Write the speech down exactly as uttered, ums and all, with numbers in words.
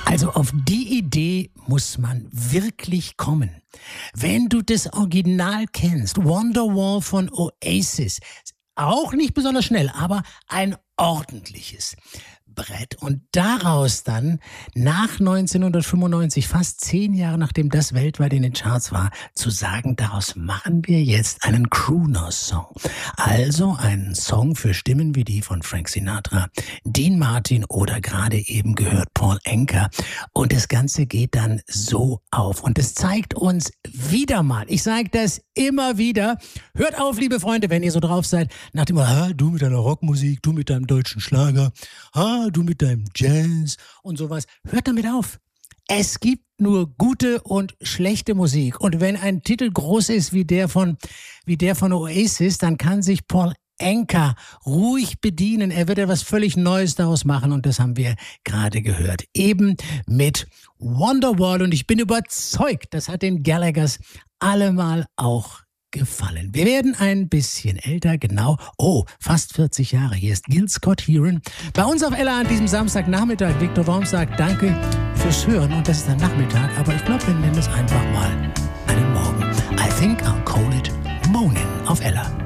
Also auf die Idee muss man wirklich kommen. Wenn du das Original kennst, Wonderwall von Oasis, auch nicht besonders schnell, aber ein ordentliches Brett. Und daraus dann nach neunzehnhundertfünfundneunzig, fast zehn Jahre nachdem das weltweit in den Charts war, zu sagen, daraus machen wir jetzt einen Crooner-Song. Also einen Song für Stimmen wie die von Frank Sinatra, Dean Martin oder gerade eben gehört Paul Anka. Und das Ganze geht dann so auf. Und es zeigt uns wieder mal, ich sage das immer wieder, hört auf, liebe Freunde, wenn ihr so drauf seid, nach dem, ah, du mit deiner Rockmusik, du mit deinem deutschen Schlager, ah, du mit deinem Jazz und sowas. Hört damit auf. Es gibt nur gute und schlechte Musik. Und wenn ein Titel groß ist wie der von, wie der von Oasis, dann kann sich Paul Anka ruhig bedienen. Er wird etwas völlig Neues daraus machen. Und das haben wir gerade gehört. Eben mit Wonderwall. Und ich bin überzeugt, das hat den Gallaghers allemal auch gefallen. Wir werden ein bisschen älter, genau. Oh, fast vierzig Jahre. Hier ist Gil Scott-Heron. Bei uns auf Ella an diesem Samstagnachmittag. Viktor Worm sagt Danke fürs Hören. Und das ist ein Nachmittag, aber ich glaube, wir nennen es einfach mal einen Morgen. I think I'll call it Morning auf Ella.